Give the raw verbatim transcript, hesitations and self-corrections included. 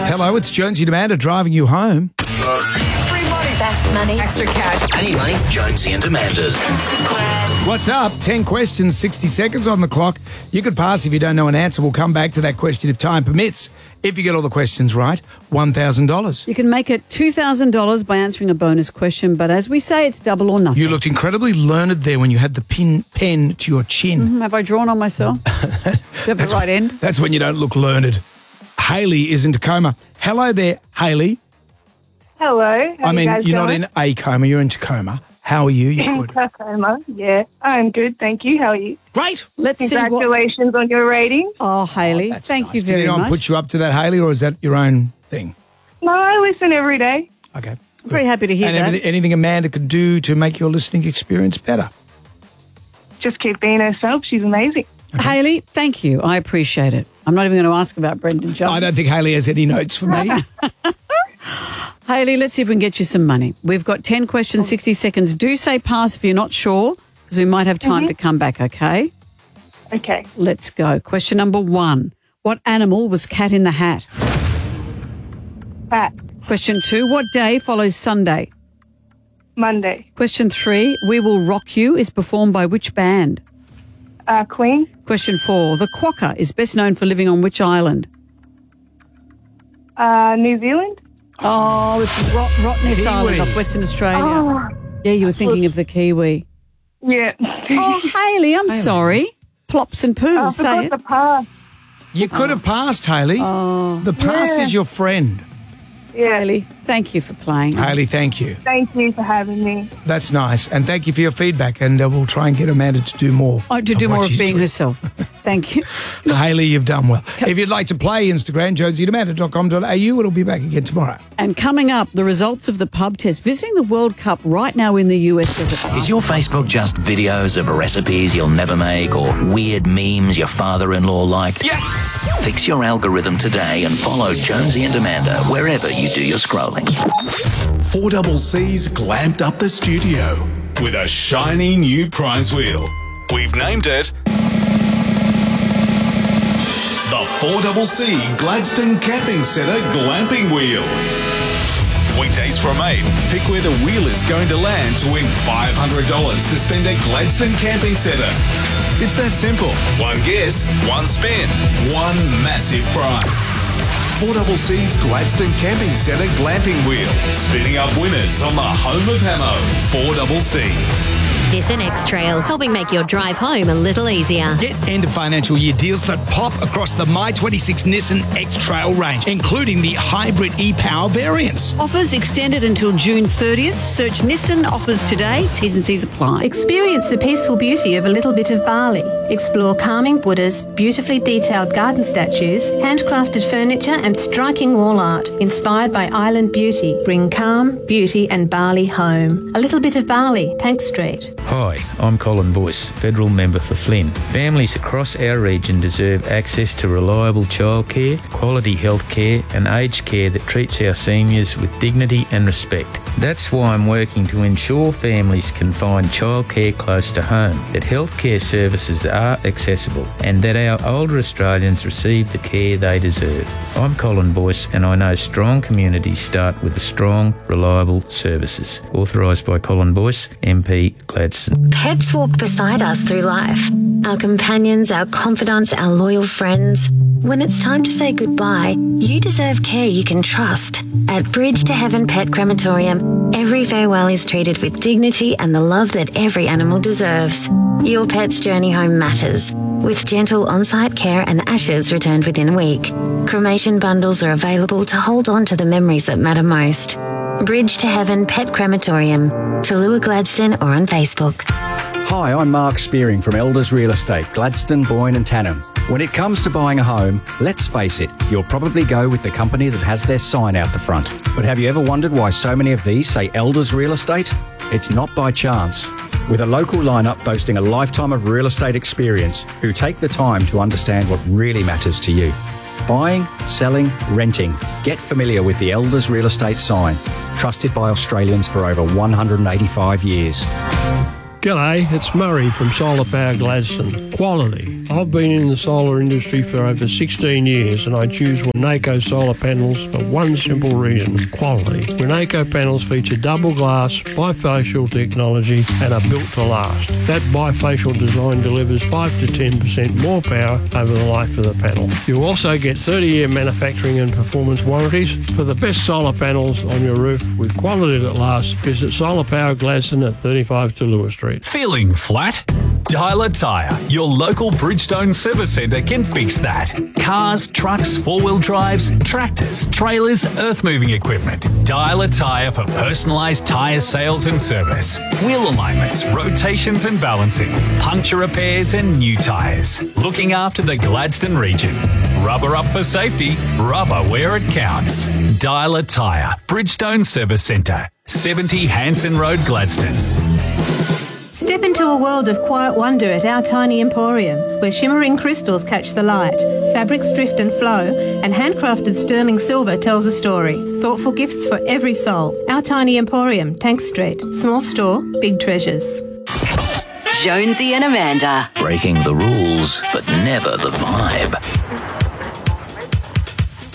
Hello, it's Jonesy and Amanda driving you home. Fast money. Extra cash. I need money. Jonesy and Amanda's. What's up? ten questions, sixty seconds on the clock. You could pass if you don't know an answer. We'll come back to that question if time permits. If you get all the questions right, one thousand dollars. You can make it two thousand dollars by answering a bonus question, but as we say, it's double or nothing. You looked incredibly learned there when you had the pin pen to your chin. Mm-hmm. Have I drawn on myself? Do you have the right end? That's when you don't look learned. Hayley is in Tacoma. Hello there, Hayley. Hello. How I mean, you guys you're going? not in a coma, you're in Tacoma. How are you? You good? Tacoma, yeah. I'm good, thank you. How are you? Great. Let's see what... Congratulations on your rating. Oh, Hayley, That's thank nice. you very Did anyone much. put you up to that, Hayley, or is that your own thing? No, I listen every day. Okay. I'm very happy to hear and that. anything, anything Amanda could do to make your listening experience better? Just keep being herself. She's amazing. Okay. Hayley, thank you. I appreciate it. I'm not even going to ask about Brendan Jones. I don't think Hayley has any notes for me. Hayley, let's see if we can get you some money. We've got ten questions, sixty seconds. Do say pass if you're not sure, because we might have time Mm-hmm. to come back, okay? Okay. Let's go. Question number one. What animal was Cat in the Hat? Bat. Question two. What day follows Sunday? Monday. Question three. We Will Rock You is performed by which band? Uh, Queen. Question four. The quokka is best known for living on which island? Uh, New Zealand. Oh, it's Rot- Rottnest Kiwi. Island off Western Australia. Oh, Yeah, you were thinking of the Kiwi. yeah. Oh, Hayley, I'm sorry. Plops and poo, I say forgot it. the pass. You could have passed, Hayley. Oh, the pass Yeah. is your friend. Yeah. Hayley, thank you for playing. Hayley, thank you. Thank you for having me. That's nice. And thank you for your feedback. And uh, we'll try and get Amanda to do more. Oh, to of do what more of she's being doing. herself. Thank you. Hayley, you've done well. If you'd like to play, Instagram, jonesy and amanda dot com dot a u. It'll be back again tomorrow. And coming up, the results of the pub test. Visiting the World Cup right now in the U S desert. Is your Facebook just videos of recipes you'll never make or weird memes your father-in-law liked? Yes! Fix your algorithm today and follow Jonesy and Amanda wherever you do your scrolling. four C C's glamped up the studio with a shiny new prize wheel. We've named it the four C C Gladstone Camping Centre Glamping Wheel. Weekdays from eight, pick where the wheel is going to land to win five hundred dollars to spend at Gladstone Camping Centre. It's that simple. One guess, one spin, one massive prize. four C C's Gladstone Camping Centre Glamping Wheel. Spinning up winners on the home of Hamo, four C C. This and X Trail, helping make your drive home a little easier. Get end of financial year deals that pop across the My twenty-six Nissan X-Trail range, including the hybrid e-Power variants. Offers extended until June thirtieth. Search Nissan offers today. T's and C's apply. Experience the peaceful beauty of a little bit of Bali. Explore calming Buddhas, beautifully detailed garden statues, handcrafted furniture and striking wall art inspired by island beauty. Bring calm, beauty and Bali home. A little bit of Bali, Tank Street. Hi, I'm Colin Boyce, Federal Member for Flynn. Families across our region deserve access to reliable childcare, quality health care and aged care that treats our seniors with dignity and respect. That's why I'm working to ensure families can find childcare close to home, that healthcare services are accessible and that our older Australians receive the care they deserve. I'm Colin Boyce and I know strong communities start with strong, reliable services. Authorised by Colin Boyce, M P Gladstone. Pets walk beside us through life. Our companions, our confidants, our loyal friends. When it's time to say goodbye, you deserve care you can trust. At Bridge to Heaven Pet Crematorium, every farewell is treated with dignity and the love that every animal deserves. Your pet's journey home matters, with gentle on-site care and ashes returned within a week. Cremation bundles are available to hold on to the memories that matter most. Bridge to Heaven Pet Crematorium, Tallulah Gladstone or on Facebook. Hi, I'm Mark Spearing from Elders Real Estate, Gladstone, Boyne and Tannum. When it comes to buying a home, let's face it, you'll probably go with the company that has their sign out the front. But have you ever wondered why so many of these say Elders Real Estate? It's not by chance. With a local lineup boasting a lifetime of real estate experience who take the time to understand what really matters to you. Buying, selling, renting. Get familiar with the Elders Real Estate sign. Trusted by Australians for over one hundred eighty-five years. G'day, it's Murray from Solar Power Gladstone. Quality. I've been in the solar industry for over sixteen years and I choose Winnaco solar panels for one simple reason, quality. Winnaco panels feature double glass, bifacial technology and are built to last. That bifacial design delivers five to ten percent more power over the life of the panel. You'll also get thirty year manufacturing and performance warranties. For the best solar panels on your roof with quality that lasts, visit Solar Power Gladstone at thirty-five to Lewis Street. Feeling flat? Dialer Tyre, your local Bridgestone service centre can fix that. Cars, trucks, four-wheel drives, tractors, trailers, earth-moving equipment. Dialer Tyre for personalised tyre sales and service. Wheel alignments, rotations and balancing, puncture repairs and new tyres. Looking after the Gladstone region. Rubber up for safety, rubber where it counts. Dialer Tyre, Bridgestone Service Centre, seventy Hanson Road, Gladstone. Step into a world of quiet wonder at Our Tiny Emporium, where shimmering crystals catch the light, fabrics drift and flow, and handcrafted sterling silver tells a story. Thoughtful gifts for every soul. Our Tiny Emporium, Tank Street. Small store, big treasures. Jonesy and Amanda. Breaking the rules, but never the vibe.